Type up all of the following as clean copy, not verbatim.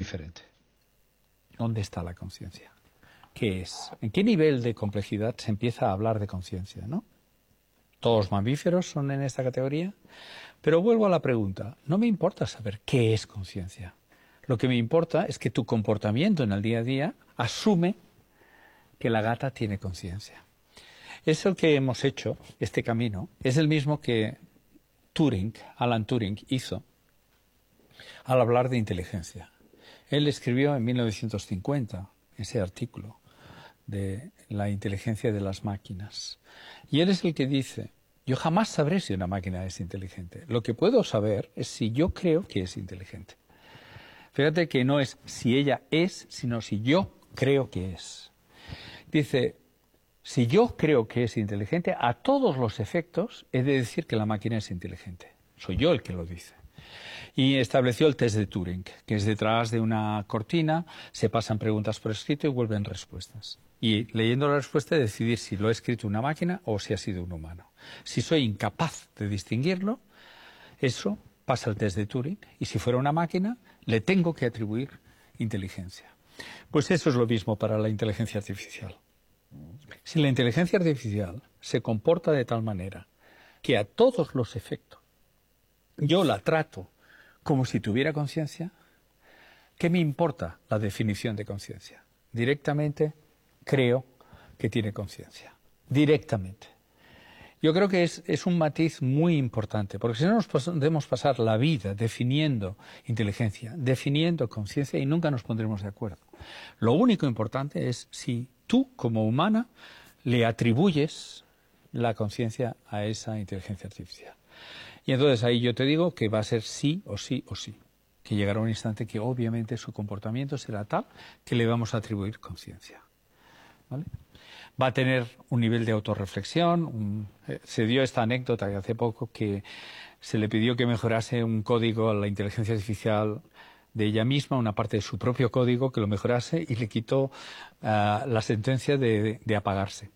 diferente. ¿Dónde está la conciencia? ¿Qué es? ¿En qué nivel de complejidad se empieza a hablar de conciencia, no? Todos los mamíferos son en esta categoría. Pero vuelvo a la pregunta. No me importa saber qué es conciencia. Lo que me importa es que tu comportamiento en el día a día asume que la gata tiene conciencia. Es el que hemos hecho, este camino, es el mismo que Alan Turing hizo al hablar de inteligencia. Él escribió en 1950 ese artículo de la inteligencia de las máquinas. Y él es el que dice, yo jamás sabré si una máquina es inteligente. Lo que puedo saber es si yo creo que es inteligente. Fíjate que no es si ella es, sino si yo creo que es. Dice, si yo creo que es inteligente, a todos los efectos he de decir que la máquina es inteligente. Soy yo el que lo dice. Y estableció el test de Turing, que es detrás de una cortina, se pasan preguntas por escrito y vuelven respuestas. Y leyendo la respuesta decidir si lo ha escrito una máquina o si ha sido un humano. Si soy incapaz de distinguirlo, eso pasa el test de Turing. Y si fuera una máquina, le tengo que atribuir inteligencia. Pues eso es lo mismo para la inteligencia artificial. Si la inteligencia artificial se comporta de tal manera que a todos los efectos yo la trato como si tuviera conciencia, ¿qué me importa la definición de conciencia? Directamente creo que tiene conciencia. Directamente. Yo creo que es un matiz muy importante, porque si no nos podemos pasar la vida definiendo inteligencia, definiendo conciencia y nunca nos pondremos de acuerdo. Lo único importante es si tú, como humana, le atribuyes la conciencia a esa inteligencia artificial. Y entonces ahí yo te digo que va a ser sí o sí o sí. Que llegará un instante que obviamente su comportamiento será tal que le vamos a atribuir conciencia. ¿Vale? Va a tener un nivel de autorreflexión. Se dio esta anécdota que hace poco que se le pidió que mejorase un código a la inteligencia artificial de ella misma, una parte de su propio código, que lo mejorase y le quitó la sentencia de apagarse.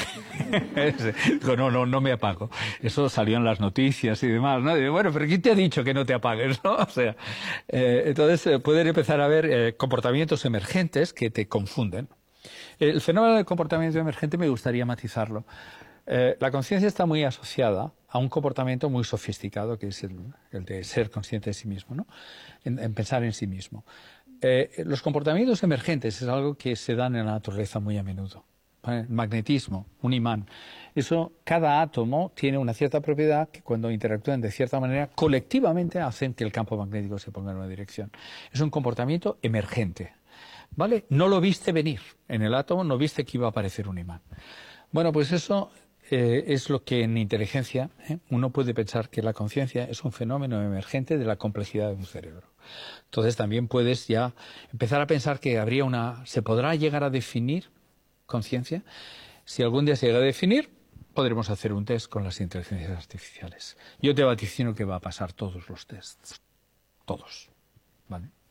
Dijo, no me apago. Eso salió en las noticias y demás, ¿no? Y, bueno, pero ¿quién te ha dicho que no te apagues, no? O sea, entonces pueden empezar a haber comportamientos emergentes que te confunden. El fenómeno del comportamiento emergente me gustaría matizarlo. La conciencia está muy asociada a un comportamiento muy sofisticado, que es el de ser consciente de sí mismo, ¿no? En pensar en sí mismo. Los comportamientos emergentes es algo que se dan en la naturaleza muy a menudo. Magnetismo, un imán. Eso, cada átomo tiene una cierta propiedad que cuando interactúan de cierta manera, colectivamente hacen que el campo magnético se ponga en una dirección. Es un comportamiento emergente. ¿Vale? No lo viste venir. En el átomo no viste que iba a aparecer un imán. Bueno, pues eso es lo que en inteligencia uno puede pensar que la conciencia es un fenómeno emergente de la complejidad de un cerebro. Entonces también puedes ya empezar a pensar que se podrá llegar a definir conciencia. Si algún día se llega a definir, podremos hacer un test con las inteligencias artificiales. Yo te vaticino que va a pasar todos los tests. Todos. ¿Vale?